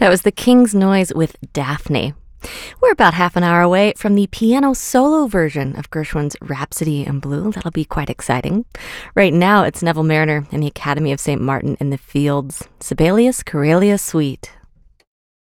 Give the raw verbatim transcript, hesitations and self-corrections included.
That was the King's Noise with Daphne. We're about half an hour away from the piano solo version of Gershwin's Rhapsody in Blue. That'll be quite exciting. Right now, it's Neville Marriner and the Academy of Saint Martin in the Fields' Sibelius Corelia Suite.